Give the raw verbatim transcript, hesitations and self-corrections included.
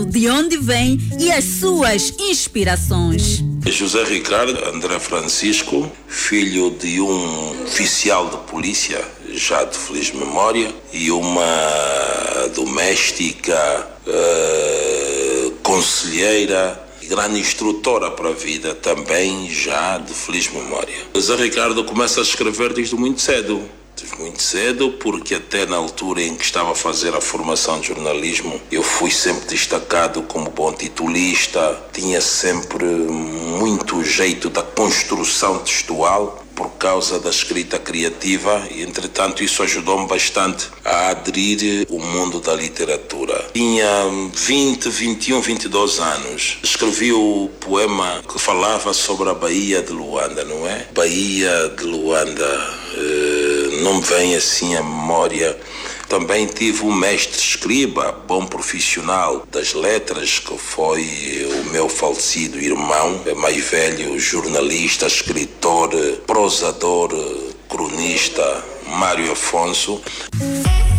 De onde vem e as suas inspirações. José Ricardo André Francisco, filho de um oficial de polícia, já de feliz memória, e uma doméstica, uh, conselheira, grande instrutora para a vida, também já de feliz memória. José Ricardo começa a escrever desde muito cedo. Muito cedo, porque até na altura em que estava a fazer a formação de jornalismo, eu fui sempre destacado como bom titulista, tinha sempre muito jeito da construção textual por causa da escrita criativa e, entretanto, isso ajudou-me bastante a aderir ao mundo da literatura. Tinha vinte, vinte e um, vinte e dois anos. Escrevi o poema que falava sobre a Baía de Luanda, não é? Baía de Luanda, eh, não me vem assim a memória. Também tive um mestre escriba, bom profissional das letras, que foi o meu falecido irmão, mais velho, jornalista, escritor, prosador, cronista, Mário Afonso.